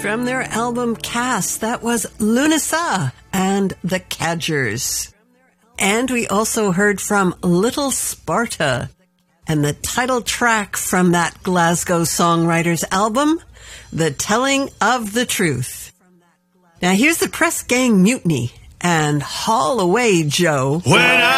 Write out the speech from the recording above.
From their album Cast, that was Lunasa and the Cadgers. And we also heard from Little Sparta and the title track from that Glasgow Songwriters album, The Telling of the Truth. Now here's the Press Gang Mutiny and Haul Away, Joe.